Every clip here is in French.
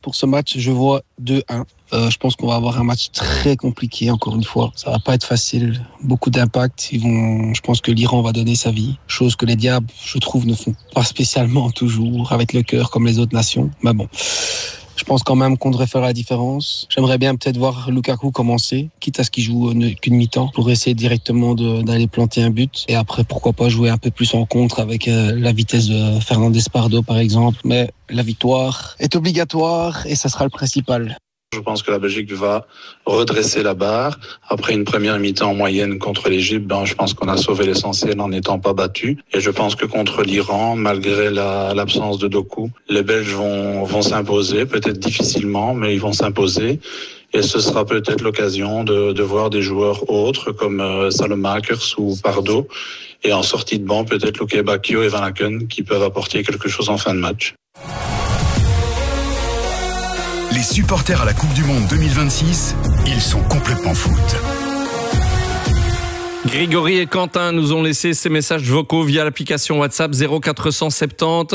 pour ce match, je vois 2-1. Je pense qu'on va avoir un match très compliqué, encore une fois. Ça va pas être facile. Beaucoup d'impact. Je pense que l'Iran va donner sa vie. Chose que les Diables, je trouve, ne font pas spécialement toujours avec le cœur comme les autres nations. Mais bon. Je pense quand même qu'on devrait faire la différence. J'aimerais bien peut-être voir Lukaku commencer, quitte à ce qu'il joue qu'une mi-temps, pour essayer directement d'aller planter un but. Et après, pourquoi pas jouer un peu plus en contre avec la vitesse de Fernandes Pardo, par exemple. Mais la victoire est obligatoire et ça sera le principal. Je pense que la Belgique va redresser la barre. Après une première mi-temps en moyenne contre l'Égypte, je pense qu'on a sauvé l'essentiel en n'étant pas battu. Et je pense que contre l'Iran, malgré l'absence de Doku, les Belges vont s'imposer, peut-être difficilement, mais ils vont s'imposer. Et ce sera peut-être l'occasion de voir des joueurs autres comme Salomakers ou Pardo. Et en sortie de banc, peut-être Luke Bacchio et Van Aken qui peuvent apporter quelque chose en fin de match. Les supporters à la Coupe du Monde 2026, ils sont complètement foot. Grégory et Quentin nous ont laissé ces messages vocaux via l'application WhatsApp 0470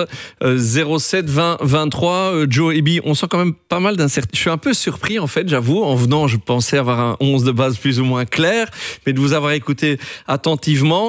07 20 23. Joe et Bi, on sent quand même pas mal d'incertitudes. Je suis un peu surpris en fait, j'avoue. En venant, je pensais avoir un 11 de base plus ou moins clair, mais de vous avoir écouté attentivement.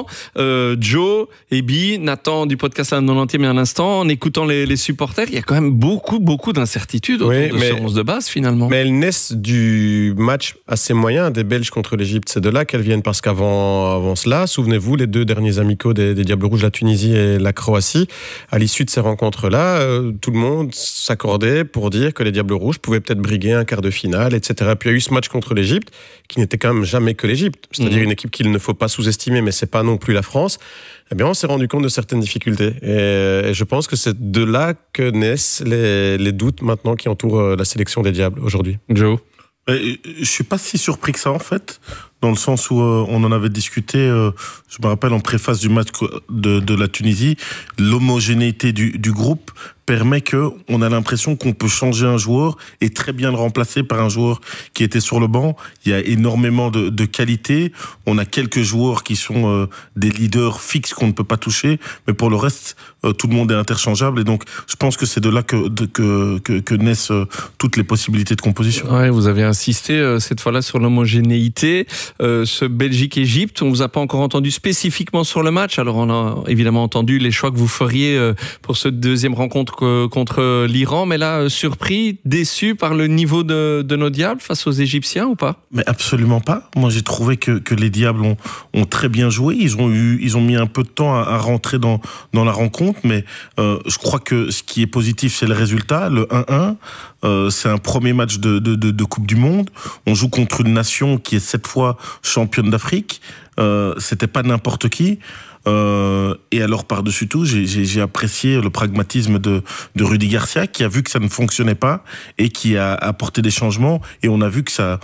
Joe et Bi, Nathan du podcast à 90e à l'instant, en écoutant les supporters, il y a quand même beaucoup d'incertitudes autour de ce 11 de base finalement. Mais elles naissent du match assez moyen des Belges contre l'Égypte. C'est de là qu'elles viennent parce qu'avant cela, souvenez-vous, les deux derniers amicaux des Diables Rouges, la Tunisie et la Croatie, à l'issue de ces rencontres-là, tout le monde s'accordait pour dire que les Diables Rouges pouvaient peut-être briguer un quart de finale, etc. Puis il y a eu ce match contre l'Égypte, qui n'était quand même jamais que l'Égypte, c'est-à-dire une équipe qu'il ne faut pas sous-estimer, mais c'est pas non plus la France. Eh bien, on s'est rendu compte de certaines difficultés. Et je pense que c'est de là que naissent les doutes maintenant qui entourent la sélection des Diables aujourd'hui. Joe? Je suis pas si surpris que ça, en fait, dans le sens où on en avait discuté, je me rappelle en préface du match de la Tunisie, l'homogénéité du groupe permet qu'on a l'impression qu'on peut changer un joueur et très bien le remplacer par un joueur qui était sur le banc. Il y a énormément de qualité. On a quelques joueurs qui sont des leaders fixes qu'on ne peut pas toucher, mais pour le reste, tout le monde est interchangeable. Et donc, je pense que c'est de là que naissent toutes les possibilités de composition. Ouais, vous avez insisté cette fois-là sur l'homogénéité. Ce Belgique-Égypte, on vous a pas encore entendu spécifiquement sur le match. Alors, on a évidemment entendu les choix que vous feriez pour cette deuxième rencontre contre l'Iran, mais là, surpris, déçu par le niveau de nos Diables face aux Égyptiens ou pas? Mais absolument pas. Moi, j'ai trouvé que les Diables ont très bien joué. Ils ont mis un peu de temps à rentrer dans la rencontre, mais je crois que ce qui est positif, c'est le résultat, le 1-1. C'est un premier match de Coupe du Monde. On joue contre une nation qui est 7 fois championne d'Afrique. C'était pas n'importe qui. Et alors par-dessus tout, j'ai apprécié le pragmatisme de Rudy Garcia, qui a vu que ça ne fonctionnait pas et qui a apporté des changements, et on a vu que ça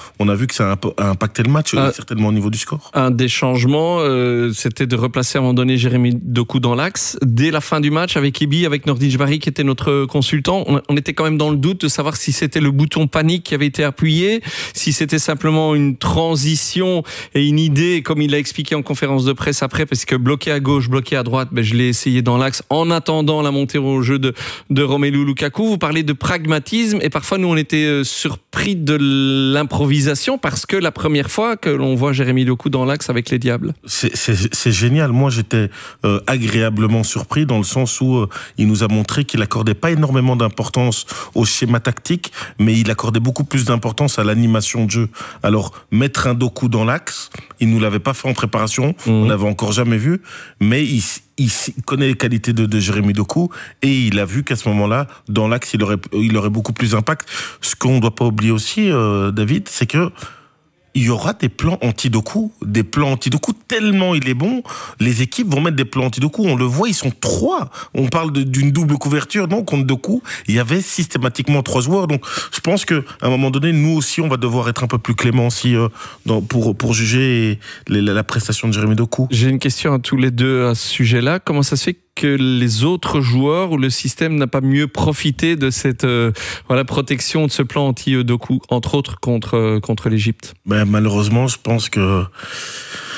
a impacté le match, certainement au niveau du score. Un des changements, c'était de replacer à un moment donné Jérémy Doku dans l'axe dès la fin du match avec Ibi, avec Nordin Jbari qui était notre consultant. On était quand même dans le doute de savoir si c'était le bouton panique qui avait été appuyé, si c'était simplement une transition et une idée, comme il l'a expliqué en conférence de presse après, parce que bloqué à gauche, bloqué à droite, je l'ai essayé dans l'axe en attendant la montée au jeu de Romelu Lukaku. Vous parlez de pragmatisme, et parfois nous on était surpris de l'improvisation, parce que la première fois que l'on voit Jérémy Doku dans l'axe avec les Diables. C'est génial. Moi j'étais agréablement surpris, dans le sens où il nous a montré qu'il accordait pas énormément d'importance au schéma tactique, mais il accordait beaucoup plus d'importance à l'animation de jeu. Alors mettre un Doku dans l'axe, il nous l'avait pas fait en préparation, on l'avait encore jamais vu, mais il connaît les qualités de Jérémy Doku, et il a vu qu'à ce moment-là, dans l'axe, il aurait beaucoup plus d'impact. Ce qu'on ne doit pas oublier aussi, David, c'est que il y aura des plans anti-Doku, tellement il est bon, les équipes vont mettre des plans anti-Doku. On le voit, ils sont 3. On parle d'une double couverture, non, contre Doku. Il y avait systématiquement 3 joueurs. Donc, je pense qu'à un moment donné, nous aussi, on va devoir être un peu plus clément aussi, pour juger la prestation de Jérémy Doku. J'ai une question à tous les deux à ce sujet-là. Comment ça se fait que les autres joueurs ou le système n'a pas mieux profité de cette protection, de ce plan anti-Doku, entre autres contre l'Égypte? Malheureusement, je pense que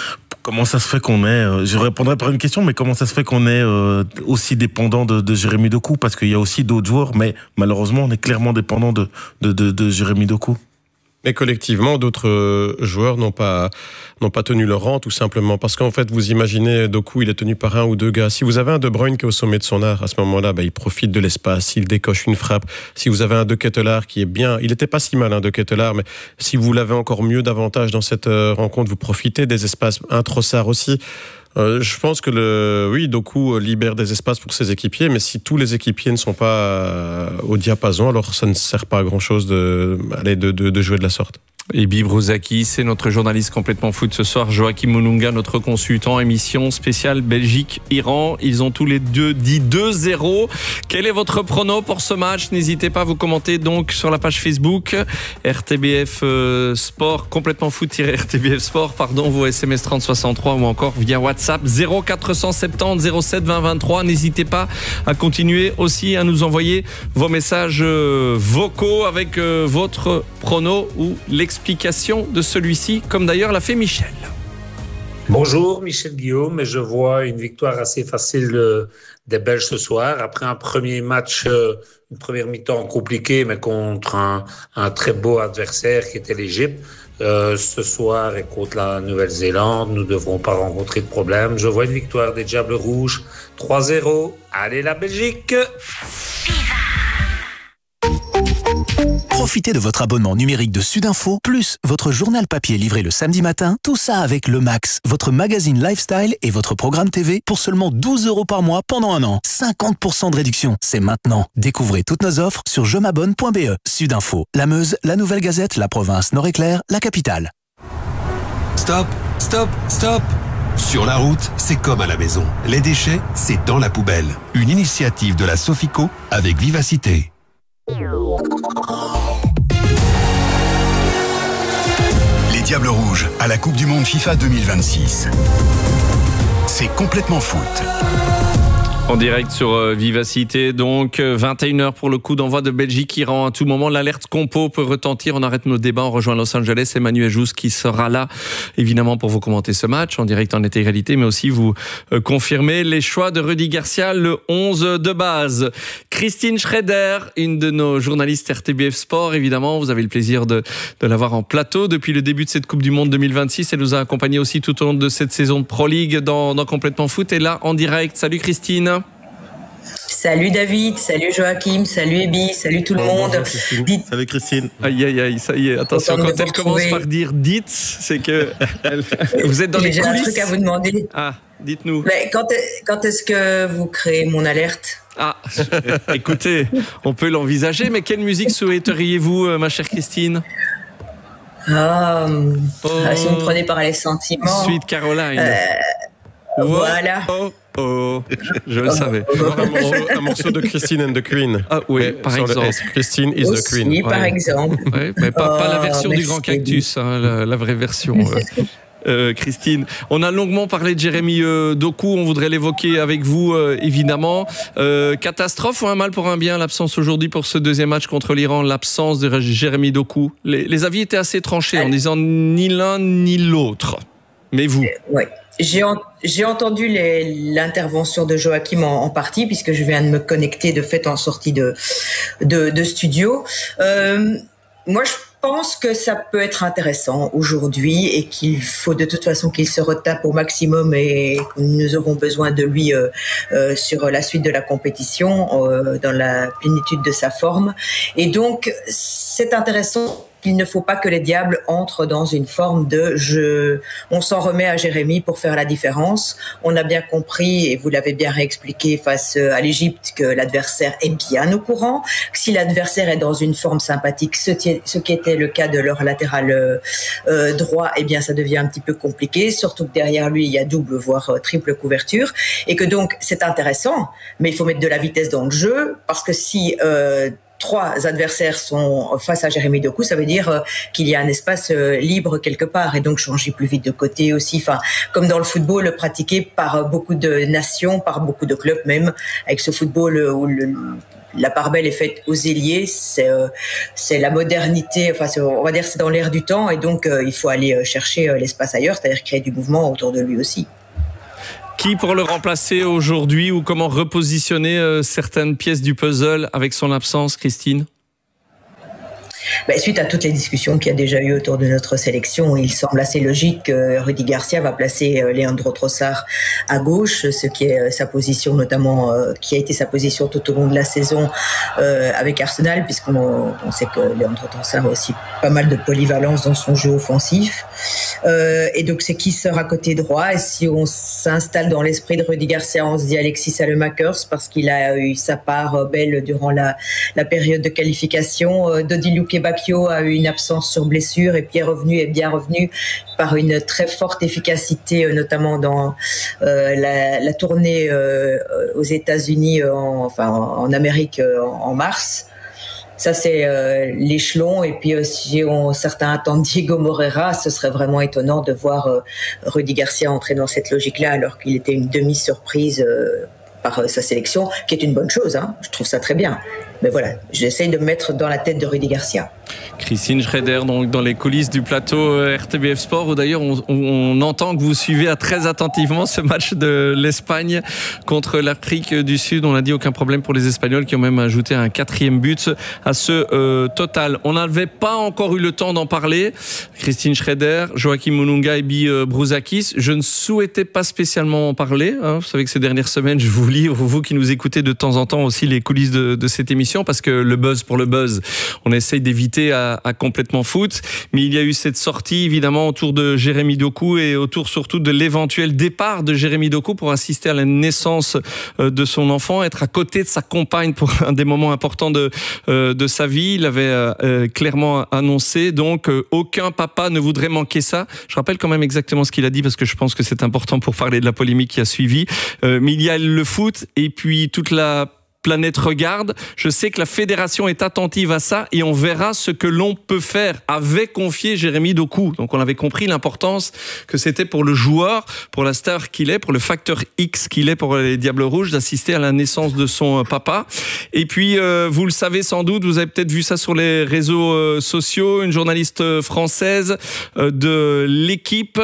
Comment ça se fait qu'on est, je répondrai par une question, mais comment ça se fait qu'on est aussi dépendant de Jérémy Doku? Parce qu'il y a aussi d'autres joueurs, mais malheureusement, on est clairement dépendant de Jérémy Doku. Mais collectivement, d'autres joueurs n'ont pas tenu leur rang, tout simplement. Parce qu'en fait, vous imaginez, Doku, il est tenu par un ou deux gars. Si vous avez un De Bruyne qui est au sommet de son art, à ce moment-là, il profite de l'espace, il décoche une frappe. Si vous avez un De Ketelaere qui est bien, il n'était pas si mal, De Ketelaere, mais si vous l'avez encore mieux davantage dans cette rencontre, vous profitez des espaces. Un Trossard aussi. Je pense que Doku libère des espaces pour ses équipiers, mais si tous les équipiers ne sont pas au diapason, alors ça ne sert pas à grand-chose de jouer de la sorte. Et Bibrozaki, c'est notre journaliste complètement foot ce soir. Joachim Mununga, notre consultant, émission spéciale Belgique-Iran. Ils ont tous les deux dit 2-0. Quel est votre prono pour ce match? N'hésitez pas à vous commenter donc sur la page Facebook RTBF Sport, complètement foot-RTBF Sport, vos SMS 3063 ou encore via WhatsApp 0470 07 20 23. N'hésitez pas à continuer aussi à nous envoyer vos messages vocaux avec votre prono ou l'explication de celui-ci, comme d'ailleurs l'a fait Michel. Bonjour, Michel Guillaume, et je vois une victoire assez facile des Belges ce soir. Après un premier match, une première mi-temps compliquée, mais contre un très beau adversaire qui était l'Égypte. Ce soir et contre la Nouvelle-Zélande, nous ne devrons pas rencontrer de problème. Je vois une victoire des Diables Rouges, 3-0. Allez la Belgique! Profitez de votre abonnement numérique de Sudinfo, plus votre journal papier livré le samedi matin, tout ça avec Le Max, votre magazine lifestyle et votre programme TV pour seulement 12 € par mois pendant un an. 50% de réduction, c'est maintenant. Découvrez toutes nos offres sur jemabonne.be. Sudinfo, la Meuse, la Nouvelle Gazette, la province Nord-Éclair, la capitale. Stop, stop, stop! Sur la route, c'est comme à la maison. Les déchets, c'est dans la poubelle. Une initiative de la Sofico avec vivacité. Les Diables Rouges à la Coupe du Monde FIFA 2026. C'est complètement foot. En direct sur Vivacité, donc 21h pour le coup d'envoi de Belgique-Iran. À tout moment, l'alerte compo peut retentir. On arrête nos débats, on rejoint Los Angeles. Emmanuel Jousse qui sera là, évidemment, pour vous commenter ce match en direct en intégralité, mais aussi vous confirmer les choix de Rudy Garcia, le 11 de base. Christine Schrader, une de nos journalistes RTBF Sport, évidemment. Vous avez le plaisir de l'avoir en plateau depuis le début de cette Coupe du Monde 2026. Elle nous a accompagnés aussi tout au long de cette saison de Pro League dans Complètement Foot. Et là, en direct. Salut Christine. Salut David, salut Joachim, salut Ebi, salut tout le monde. Salut Christine. Aïe, aïe, aïe, ça y est, attention, quand elle commence par dire « dites », c'est que vous êtes dans les coulisses. J'ai un truc à vous demander. Ah, dites-nous. Mais quand est-ce que vous créez mon alerte ? Ah, écoutez, on peut l'envisager, mais quelle musique souhaiteriez-vous, ma chère Christine ? Si vous me prenez par les sentiments. Sweet Caroline. Voilà. Je le savais. Un morceau de Christine and the Queen. Ah oui, par exemple. Christine is the Queen. Oui, par exemple. Ouais, mais pas la version du Grand Cactus, hein, la vraie version. Christine, on a longuement parlé de Jérémy Doku, on voudrait l'évoquer avec vous évidemment. Catastrophe ou un mal pour un bien, l'absence aujourd'hui pour ce deuxième match contre l'Iran, l'absence de Jérémy Doku. Les avis étaient assez tranchés en disant ni l'un ni l'autre. Mais vous ouais. J'ai entendu l'intervention de Joachim en partie, puisque je viens de me connecter de fait en sortie de studio. Moi, je pense que ça peut être intéressant aujourd'hui et qu'il faut de toute façon qu'il se retape au maximum et que nous aurons besoin de lui sur la suite de la compétition, dans la plénitude de sa forme. Et donc, c'est intéressant. Il ne faut pas que les Diables entrent dans une forme de on s'en remet à Jérémy pour faire la différence. On a bien compris, et vous l'avez bien réexpliqué face à l'Égypte, que l'adversaire est bien au courant. Si l'adversaire est dans une forme sympathique, ce qui était le cas de leur latéral droit, eh bien ça devient un petit peu compliqué, surtout que derrière lui il y a double voire triple couverture, et que donc c'est intéressant, mais il faut mettre de la vitesse dans le jeu, parce que si 3 adversaires sont face à Jérémy Doku, ça veut dire qu'il y a un espace libre quelque part, et donc changer plus vite de côté aussi, enfin comme dans le football pratiqué par beaucoup de nations, par beaucoup de clubs même, avec ce football où la part belle est faite aux ailiers, c'est la modernité, enfin on va dire c'est dans l'air du temps, et donc il faut aller chercher l'espace ailleurs, c'est-à-dire créer du mouvement autour de lui aussi. Qui pour le remplacer aujourd'hui, ou comment repositionner certaines pièces du puzzle avec son absence, Christine ? Suite à toutes les discussions qu'il y a déjà eu autour de notre sélection, il semble assez logique que Rudy Garcia va placer Leandro Trossard à gauche, ce qui est sa position notamment, qui a été sa position tout au long de la saison avec Arsenal, puisqu'on sait que Leandro Trossard a aussi pas mal de polyvalence dans son jeu offensif. Et donc c'est qui sera côté droit, et si on s'installe dans l'esprit de Rudy Garcia, on se dit Alexis Saelemaekers, parce qu'il a eu sa part belle durant la période de qualification. Dodi Lukebakio a eu une absence sur blessure et puis est bien revenu par une très forte efficacité, notamment dans la tournée aux États-Unis, en Amérique en mars. Ça, c'est l'échelon. Et puis, si certains attendent Diego Moreira, ce serait vraiment étonnant de voir Rudy Garcia entrer dans cette logique-là, alors qu'il était une demi-surprise par sa sélection, qui est une bonne chose. Je trouve ça très bien. Mais voilà, j'essaye de me mettre dans la tête de Rudy Garcia. Christine Schraeder, donc dans les coulisses du plateau RTBF Sport, où d'ailleurs on entend que vous suivez très attentivement ce match de l'Espagne contre l'Afrique du Sud. On a dit aucun problème pour les Espagnols, qui ont même ajouté un 4e but à ce total. On n'avait pas encore eu le temps d'en parler. Christine Schraeder, Joachim Mununga et Bi Brouzakis. Je ne souhaitais pas spécialement en parler. Vous savez que ces dernières semaines, je vous livre, vous qui nous écoutez de temps en temps aussi, les coulisses de cette émission, parce que le buzz pour le buzz, on essaye d'éviter à complètement foot, mais il y a eu cette sortie évidemment autour de Jérémy Doku, et autour surtout de l'éventuel départ de Jérémy Doku pour assister à la naissance de son enfant, être à côté de sa compagne pour un des moments importants de sa vie. Il avait clairement annoncé, donc aucun papa ne voudrait manquer ça. Je rappelle quand même exactement ce qu'il a dit, parce que je pense que c'est important pour parler de la polémique qui a suivi. Mais il y a le foot et puis toute la planète regarde. Je sais que la fédération est attentive à ça, et on verra ce que l'on peut faire, avait confié Jérémy Doku. Donc on avait compris l'importance que c'était pour le joueur, pour la star qu'il est, pour le facteur X qu'il est pour les Diables Rouges, d'assister à la naissance de son papa. Et puis vous le savez sans doute, vous avez peut-être vu ça sur les réseaux sociaux, une journaliste française de l'équipe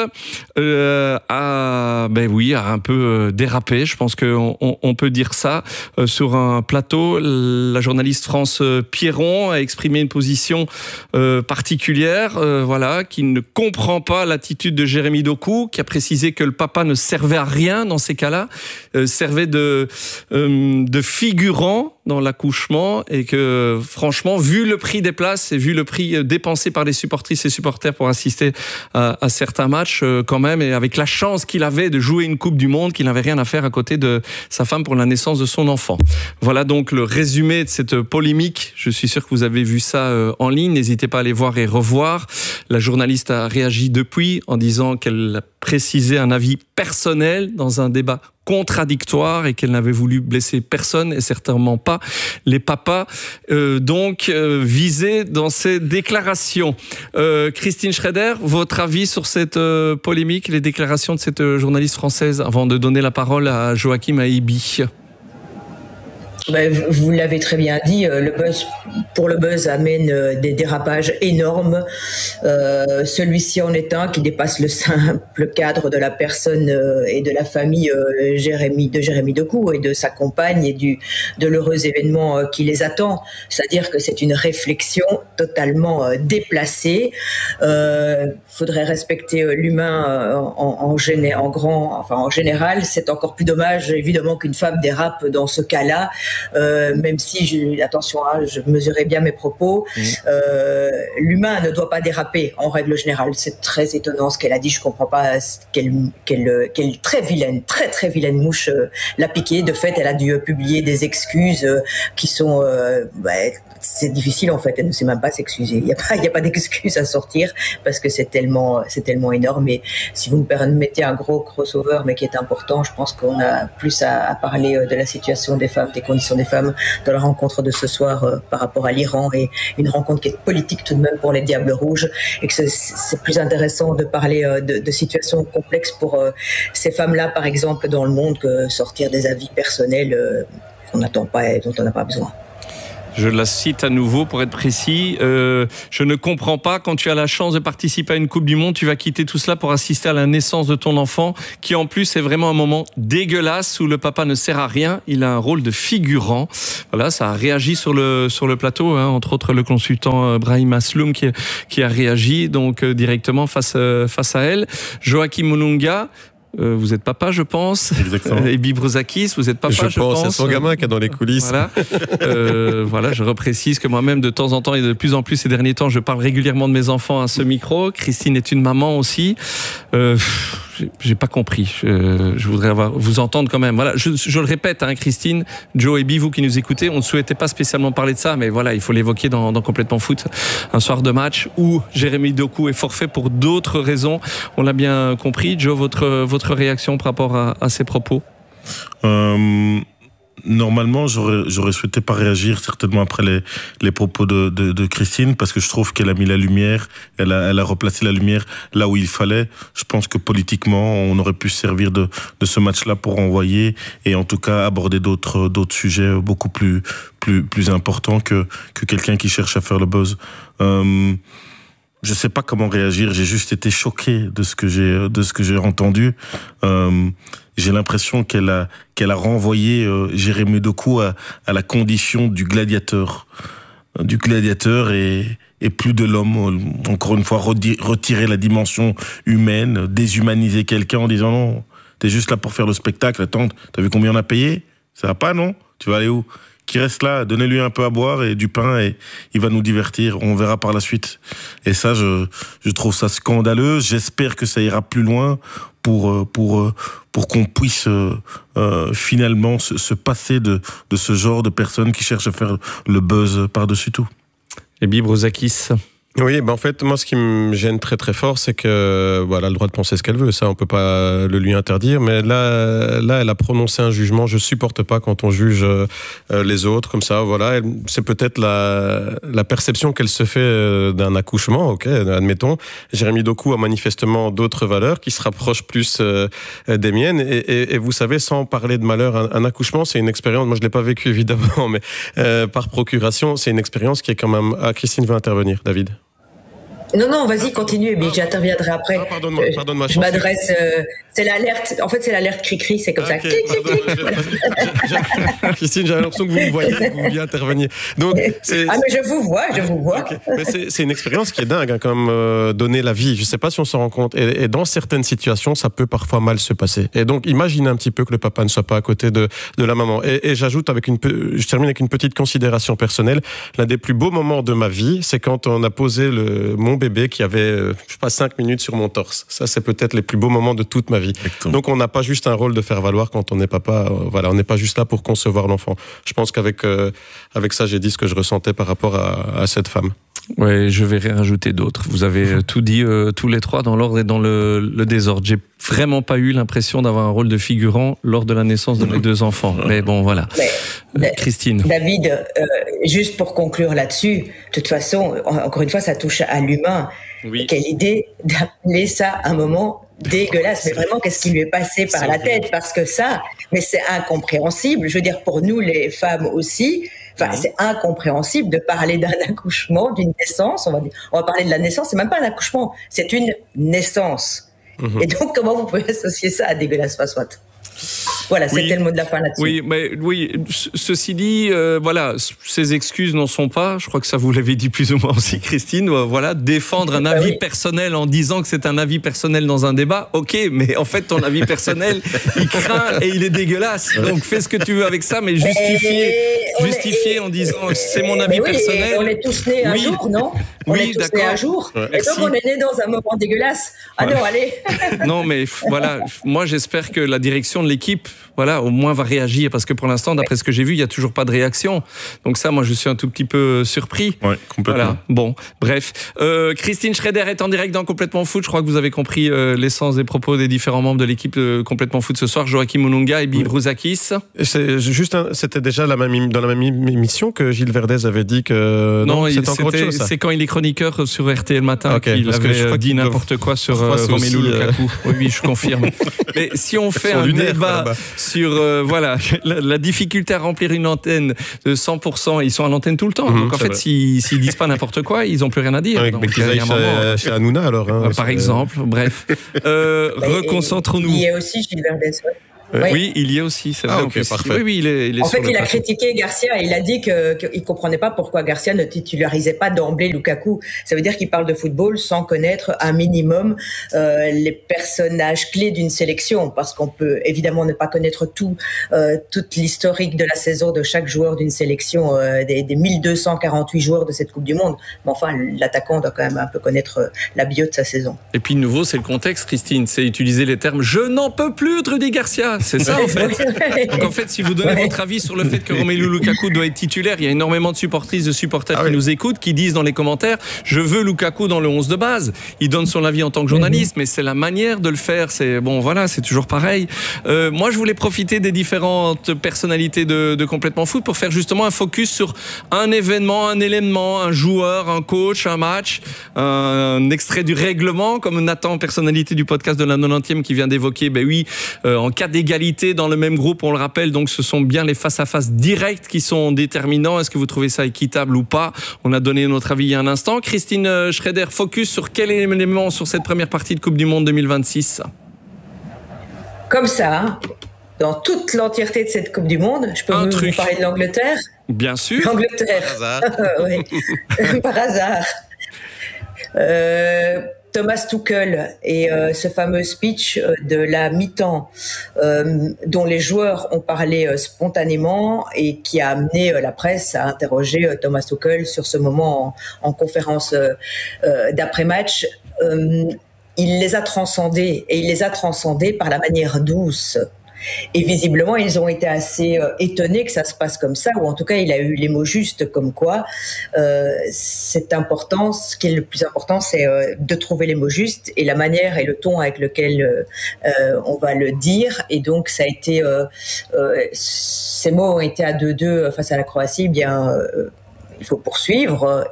a un peu dérapé, je pense qu'on peut dire ça, sur un plateau. La journaliste France Pierron a exprimé une position particulière, qui ne comprend pas l'attitude de Jérémy Doku, qui a précisé que le papa ne servait à rien dans ces cas-là, servait de figurant dans l'accouchement, et que franchement, vu le prix des places et vu le prix dépensé par les supportrices et supporters pour assister à certains matchs quand même, et avec la chance qu'il avait de jouer une Coupe du Monde, qu'il n'avait rien à faire à côté de sa femme pour la naissance de son enfant. Voilà donc le résumé de cette polémique. Je suis sûr que vous avez vu ça en ligne. N'hésitez pas à aller voir et revoir. La journaliste a réagi depuis en disant qu'elle a précisé un avis personnel dans un débat contradictoire, et qu'elle n'avait voulu blesser personne, et certainement pas les papas visés dans ces déclarations. Christine Schraeder, votre avis sur cette polémique, les déclarations de cette journaliste française, avant de donner la parole à Joachim Aibi? Vous l'avez très bien dit, le buzz amène des dérapages énormes. Celui-ci en est un qui dépasse le simple cadre de la personne et de la famille de Jérémy Doku et de sa compagne, et de l'heureux événement qui les attend. C'est-à-dire que c'est une réflexion totalement déplacée. Faudrait respecter l'humain en général. C'est encore plus dommage évidemment qu'une femme dérape dans ce cas-là. Même si, je mesurais bien mes propos, l'humain ne doit pas déraper en règle générale. C'est très étonnant ce qu'elle a dit. Je comprends pas quelle très vilaine mouche l'a piqué. De fait, elle a dû publier des excuses qui sont c'est difficile en fait, elle ne sait même pas s'excuser. Il y a pas d'excuse à sortir, parce que c'est tellement énorme. Et si vous me permettez un gros crossover, mais qui est important, je pense qu'on a plus à parler de la situation des femmes, des conditions des femmes dans la rencontre de ce soir par rapport à l'Iran, et une rencontre qui est politique tout de même pour les Diables Rouges, et que c'est plus intéressant de parler de situations complexes pour ces femmes-là, par exemple, dans le monde, que sortir des avis personnels qu'on n'attend pas et dont on n'a pas besoin. Je la cite à nouveau pour être précis. Je ne comprends pas, quand tu as la chance de participer à une Coupe du Monde, tu vas quitter tout cela pour assister à la naissance de ton enfant, qui en plus est vraiment un moment dégueulasse où le papa ne sert à rien. Il a un rôle de figurant. Voilà, ça a réagi sur le plateau, hein, entre autres le consultant Brahim Asloum qui a réagi donc directement face à elle. Joachim Monunga. Vous êtes papa, je pense. Exactement. Ebi Brouzakis, vous êtes papa, je pense. C'est son gamin qui est dans les coulisses. Voilà, je reprécise que moi-même, de temps en temps, et de plus en plus ces derniers temps, je parle régulièrement de mes enfants à ce micro. Christine est une maman aussi. J'ai pas compris. Je voudrais vous entendre quand même. Voilà, je le répète, hein, Christine, Joe et Ebi, vous qui nous écoutez, on ne souhaitait pas spécialement parler de ça, mais voilà, il faut l'évoquer dans Complètement Foot. Un soir de match où Jérémy Doku est forfait pour d'autres raisons. On l'a bien compris. Joe, votre réaction par rapport à ces propos? Normalement, j'aurais souhaité pas réagir certainement après les propos de Christine, parce que je trouve qu'elle a mis la lumière, elle a replacé la lumière là où il fallait. Je pense que politiquement, on aurait pu se servir de ce match-là pour envoyer et en tout cas aborder d'autres sujets beaucoup plus importants que quelqu'un qui cherche à faire le buzz. Je sais pas comment réagir. J'ai juste été choqué de ce que j'ai entendu. J'ai l'impression qu'elle a renvoyé Jérémy Doku à la condition du gladiateur et plus de l'homme. Encore une fois, retirer la dimension humaine, déshumaniser quelqu'un en disant non, t'es juste là pour faire le spectacle. Attends, t'as vu combien on a payé? Ça va pas, non? Tu vas aller où? Qui reste là, donnez-lui un peu à boire et du pain et il va nous divertir. On verra par la suite. Et ça, je trouve ça scandaleux. J'espère que ça ira plus loin pour qu'on puisse finalement se passer de ce genre de personnes qui cherchent à faire le buzz par-dessus tout. Ebi Brouzakis. Oui, en fait, moi, ce qui me gêne très très fort, c'est que elle a le droit de penser ce qu'elle veut, ça, on peut pas le lui interdire. Mais là, elle a prononcé un jugement. Je supporte pas quand on juge les autres comme ça. Voilà, c'est peut-être la perception qu'elle se fait d'un accouchement. Ok, admettons. Jérémy Doku a manifestement d'autres valeurs qui se rapprochent plus des miennes. Et vous savez, sans parler de malheur, un accouchement, c'est une expérience. Moi, je l'ai pas vécu évidemment, mais par procuration, c'est une expérience qui est quand même. Ah, Christine veut intervenir, David. Non, vas-y, continue, mais j'interviendrai après. Pardonne-moi. Je m'adresse. C'est l'alerte. En fait, c'est l'alerte cri-cri, c'est comme ça. Clic, clic, clic. Voilà. Christine, j'avais l'impression que vous me voyez, que vous vouliez intervenir. Donc, mais je vous vois. Okay. Mais c'est une expérience qui est dingue, hein, comme donner la vie. Je sais pas si on s'en rend compte. Et dans certaines situations, ça peut parfois mal se passer. Et donc, imaginez un petit peu que le papa ne soit pas à côté de la maman. Et j'ajoute je termine avec une petite considération personnelle. L'un des plus beaux moments de ma vie, c'est quand on a posé mon bébé qui avait, 5 minutes sur mon torse. Ça, c'est peut-être les plus beaux moments de toute ma vie. Exactement. Donc, on n'a pas juste un rôle de faire valoir quand on est papa. On n'est pas juste là pour concevoir l'enfant. Je pense qu'avec ça, j'ai dit ce que je ressentais par rapport à cette femme. Ouais, je vais rajouter d'autres. Vous avez tout dit tous les trois dans l'ordre et dans le désordre. J'ai vraiment pas eu l'impression d'avoir un rôle de figurant lors de la naissance de mes deux enfants. Mais bon, voilà. Christine. David, juste pour conclure là-dessus, de toute façon, encore une fois, ça touche à l'humain. Oui. Quelle idée d'appeler ça un moment dégueulasse. Mais vraiment, qu'est-ce qui lui est passé par la tête? Parce que ça, mais c'est incompréhensible. Je veux dire, pour nous, les femmes aussi, c'est incompréhensible de parler d'un accouchement, d'une naissance. On va parler de la naissance, c'est même pas un accouchement, c'est une naissance. Et donc, comment vous pouvez associer ça à dégueulasse? Soit. Voilà, c'était le mot de la fin là-dessus. Ceci dit, ces excuses n'en sont pas, je crois que ça vous l'avez dit plus ou moins aussi, Christine, défendre un avis personnel en disant que c'est un avis personnel dans un débat, ok, mais en fait, ton avis personnel, il craint et il est dégueulasse, donc fais ce que tu veux avec ça, mais justifier en disant c'est mon avis personnel. On est tous nés un jour, non? On est tous nés un jour, et donc on est nés dans un moment dégueulasse. Ah non, allez. Non, mais voilà, moi j'espère que la direction de l'équipe, au moins va réagir, parce que pour l'instant, d'après ce que j'ai vu, il n'y a toujours pas de réaction. Donc ça, moi, je suis un tout petit peu surpris. Oui, complètement. Voilà. Bon, bref. Christine Schrader est en direct dans Complètement Foot. Je crois que vous avez compris l'essence des propos des différents membres de l'équipe de Complètement Foot ce soir. Joachim Monunga et Ebi Brouzakis. C'était déjà dans la même émission que Gilles Verdez avait dit que... Non, c'est quand il est chroniqueur sur RTL Matin qu'il avait dit n'importe quoi sur Romelu Lukaku. Oui, je confirme. Mais si on fait un débat sur la difficulté à remplir une antenne de 100%. Ils sont à l'antenne tout le temps. Donc en fait, s'ils disent pas n'importe quoi, ils ont plus rien à dire. Mais qu'ils aillent chez Hanouna alors. Par exemple, bref. Reconcentrons-nous. Il y a aussi Gilbert Dess. Oui, il y est aussi, c'est vrai. Okay, parfait. Oui, il est en fait, il a critiqué Garcia et il a dit qu'il ne comprenait pas pourquoi Garcia ne titularisait pas d'emblée Lukaku. Ça veut dire qu'il parle de football sans connaître un minimum les personnages clés d'une sélection, parce qu'on peut évidemment ne pas connaître toute l'historique de la saison de chaque joueur d'une sélection, des 1248 joueurs de cette Coupe du Monde. Mais enfin, l'attaquant doit quand même un peu connaître la bio de sa saison. Et puis, nouveau, c'est le contexte, Christine. C'est utiliser les termes « je n'en peux plus de Rudy Garcia ». C'est ça, en fait. Donc, en fait, si vous donnez votre avis sur le fait que Romelu Lukaku doit être titulaire, il y a énormément de supportrices, de supporters qui nous écoutent, qui disent dans les commentaires « Je veux Lukaku dans le 11 de base ». Il donne son avis en tant que journaliste, mais c'est la manière de le faire. C'est toujours pareil. Moi, je voulais profiter des différentes personnalités de Complètement Foot pour faire justement un focus sur un événement, un élément, un joueur, un coach, un match, un extrait du règlement, comme Nathan, personnalité du podcast de la 90e, qui vient d'évoquer, en cas d'égalité dans le même groupe, on le rappelle, donc ce sont bien les face-à-face directs qui sont déterminants. Est-ce que vous trouvez ça équitable ou pas? On a donné notre avis il y a un instant. Christine Schrader, focus sur quel élément sur cette première partie de Coupe du Monde 2026? Comme ça, dans toute l'entièreté de cette Coupe du Monde, je peux vous parler de l'Angleterre? Bien sûr. L'Angleterre. Par hasard. Oui. Par hasard. Thomas Tuchel et ce fameux speech de la mi-temps dont les joueurs ont parlé spontanément et qui a amené la presse à interroger Thomas Tuchel sur ce moment en conférence d'après-match. Il les a transcendés, et il les a transcendés par la manière douce. Et visiblement, ils ont été assez étonnés que ça se passe comme ça, ou en tout cas, il a eu les mots justes, comme quoi c'est important. Ce qui est le plus important, c'est de trouver les mots justes et la manière et le ton avec lequel on va le dire. Et donc, ça a été ces mots ont été à 2-2 face à la Croatie. Il faut poursuivre,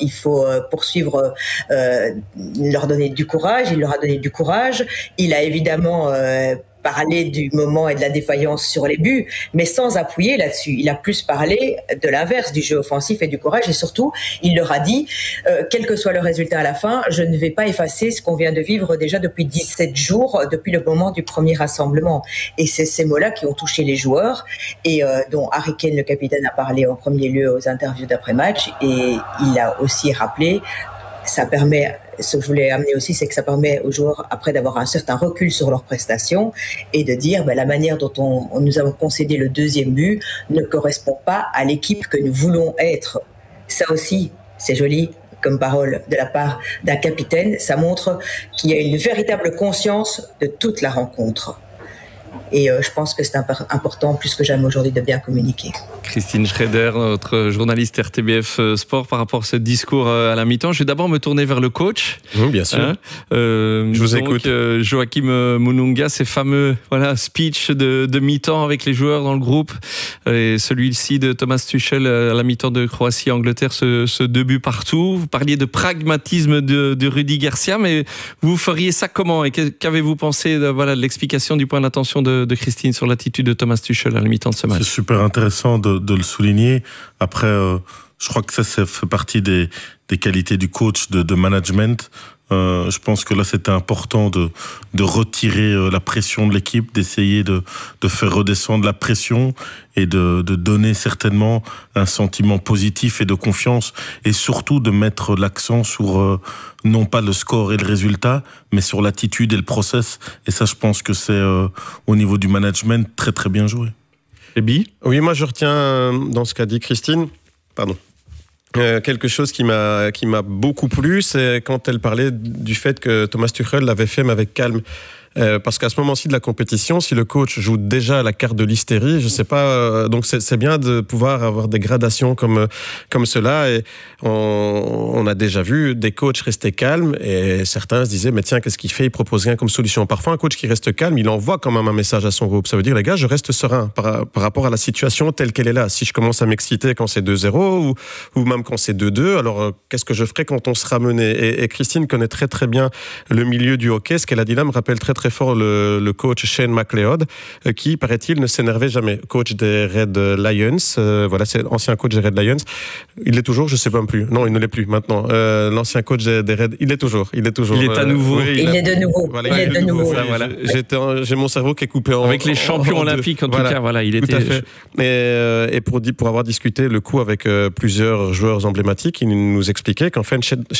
leur donner du courage. Il leur a donné du courage. Il a évidemment parlé du moment et de la défaillance sur les buts, mais sans appuyer là-dessus. Il a plus parlé de l'inverse, du jeu offensif et du courage, et surtout, il leur a dit, quel que soit le résultat à la fin, je ne vais pas effacer ce qu'on vient de vivre déjà depuis 17 jours, depuis le moment du premier rassemblement. Et c'est ces mots-là qui ont touché les joueurs, et dont Harry Kane, le capitaine, a parlé en premier lieu aux interviews d'après-match, et il a aussi rappelé, ça permet, ce que je voulais amener aussi, c'est que ça permet aux joueurs, après d'avoir un certain recul sur leurs prestations, et de dire la manière dont nous avons concédé le deuxième but ne correspond pas à l'équipe que nous voulons être. Ça aussi, c'est joli comme parole de la part d'un capitaine. Ça montre qu'il y a une véritable conscience de toute la rencontre. Et je pense que c'est important, plus que jamais aujourd'hui, de bien communiquer. Christine Schrader, notre journaliste RTBF Sport, par rapport à ce discours à la mi-temps. Je vais d'abord me tourner vers le coach. Bien sûr. Je vous écoute. Joachim Mununga, ces fameux speech de mi-temps avec les joueurs dans le groupe. Et celui-ci de Thomas Tuchel à la mi-temps de Croatie-Angleterre, ce 2 buts partout. Vous parliez de pragmatisme de Rudy Garcia, mais vous feriez ça comment? Et qu'avez-vous pensé de l'explication du point d'attention de Christine sur l'attitude de Thomas Tuchel à la mi-temps de ce match? C'est super intéressant de le souligner. Après, je crois que ça fait partie des qualités du coach de management. Je pense que là, c'était important de retirer la pression de l'équipe, d'essayer de faire redescendre la pression et de donner certainement un sentiment positif et de confiance, et surtout de mettre l'accent sur non pas le score et le résultat, mais sur l'attitude et le process. Et ça, je pense que c'est au niveau du management très très bien joué. Ebi ? Oui, moi je retiens dans ce qu'a dit Christine, quelque chose qui m'a beaucoup plu, c'est quand elle parlait du fait que Thomas Tuchel l'avait fait, mais avec calme. Parce qu'à ce moment-ci de la compétition, si le coach joue déjà la carte de l'hystérie, je sais pas, donc c'est bien de pouvoir avoir des gradations comme cela. Et on a déjà vu des coachs rester calmes et certains se disaient mais tiens, qu'est-ce qu'il fait, il propose rien comme solution. Parfois un coach qui reste calme, il envoie quand même un message à son groupe. Ça veut dire les gars, je reste serein par rapport à la situation telle qu'elle est là. Si je commence à m'exciter quand c'est 2-0 ou même quand c'est 2-2, alors qu'est-ce que je ferai quand on sera mené? Et Christine connaît très très bien le milieu du hockey. Ce qu'elle a dit là me rappelle très très fort le coach Shane McLeod qui, paraît-il, ne s'énervait jamais. Coach des Red Lions, voilà, c'est l'ancien coach des Red Lions. Il l'est toujours, je sais pas plus. Non, il ne l'est plus maintenant. L'ancien coach des Red, il est toujours. Il est à nouveau. Oui, il est de nouveau. Voilà, il est de nouveau. Ça, voilà. J'ai mon cerveau qui est coupé en avec les champions olympiques en tout cas. Voilà, il était. Tout à fait. Et pour avoir discuté le coup avec plusieurs joueurs emblématiques, il nous expliquait qu'en fait